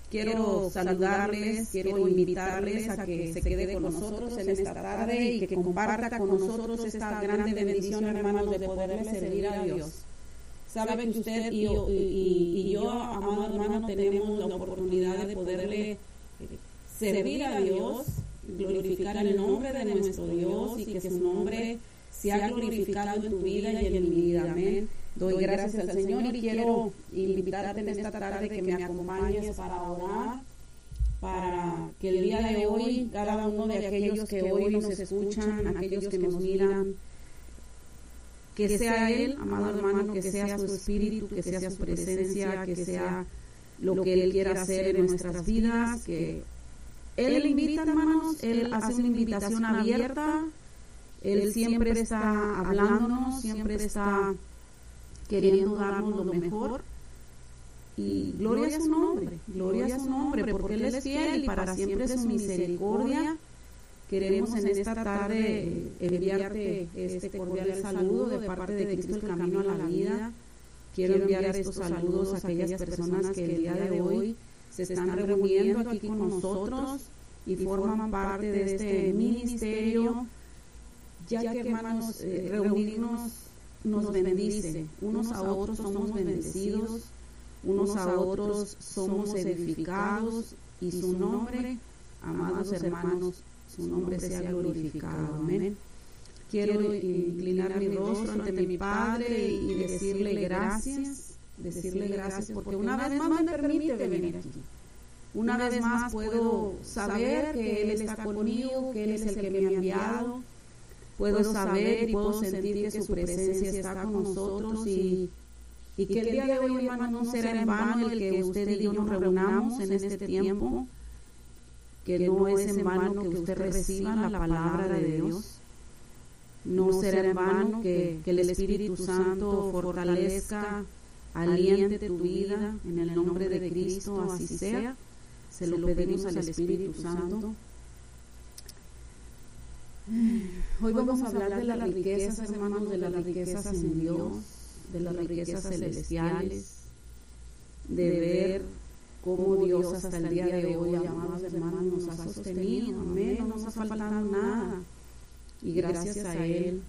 quiero saludarles, quiero invitarles a que se quede con nosotros en esta tarde y que comparta con nosotros esta grande bendición, hermanos, de poderle servir a Dios. Sabe que usted y yo, amado hermano, tenemos la oportunidad de poderle servir a Dios, glorificar el nombre de nuestro Dios y que su nombre sea glorificado en tu vida y en mi vida. Amén. Doy gracias al Señor y quiero invitarte en esta tarde que me acompañes para orar, para que el día de hoy, cada uno de aquellos que hoy nos escuchan, aquellos que nos miran, que sea Él, amado hermano, que sea su espíritu, que sea su presencia, que sea lo que Él quiera hacer en nuestras vidas, que Él invita, hermanos, Él hace una invitación abierta, Él siempre está hablándonos, siempre está queriendo darnos lo mejor. Y gloria a su nombre, porque Él es fiel y para siempre es su misericordia. Queremos en esta tarde enviarte este cordial saludo de parte de Cristo el Camino a la Vida. Quiero enviar estos saludos a aquellas personas que el día de hoy se están reuniendo aquí con nosotros y forman parte de este ministerio, ya que, hermanos, reunirnos nos bendice. Unos a otros somos bendecidos, unos a otros somos edificados y su nombre, amados hermanos, su nombre sea glorificado. Amén. Quiero inclinar mi rostro ante mi Padre y decirle gracias porque una vez más me permite venir aquí. Una vez más puedo saber que Él está conmigo, que Él es el que me ha enviado. Puedo saber y puedo sentir que su presencia está con nosotros y que el día de hoy, hermano, no será en vano el que usted y yo nos reunamos en este tiempo, que no es en vano que usted reciba la palabra de Dios. No será en vano que el Espíritu Santo fortalezca, aliente tu vida, en el nombre de Cristo, así sea. Se lo pedimos al Espíritu Santo. Hoy vamos a hablar de las riquezas, hermanos, de las riquezas en Dios, de las riquezas celestiales, de ver cómo Dios hasta el día de hoy, amados hermanos, nos ha sostenido. Amén, no nos ha faltado nada. Y gracias a Él,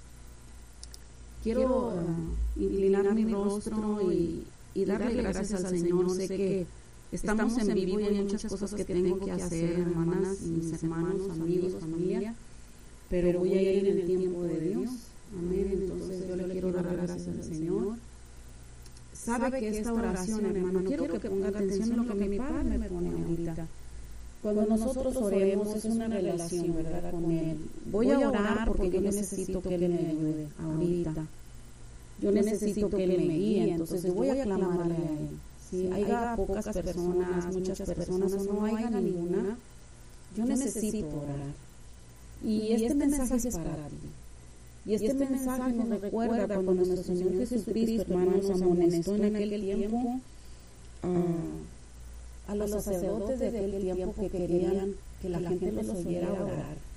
quiero inclinar mi rostro y darle gracias al Señor. Sé que estamos en vivo y hay muchas cosas que tengo que hacer, hermanas, mis hermanos, amigos, familia, pero voy a ir en el tiempo de Dios. Amén. Entonces yo le quiero dar gracias al Señor. Sabe que esta oración, hermano, quiero que ponga atención en lo que mi Padre me pone ahorita. Cuando nosotros oremos es una relación, ¿verdad?, con Él. Voy a orar porque yo necesito que Él me ayude ahorita. Yo necesito que Él me guíe, entonces yo voy a clamarle a Él. Si haya pocas personas, muchas personas o no haya ninguna, yo necesito orar. Y este mensaje es para ti. Y este mensaje nos recuerda cuando nuestro Señor Jesucristo, hermanos, amonestó en aquel tiempo a los sacerdotes de aquel tiempo que querían que la gente los oyera orar.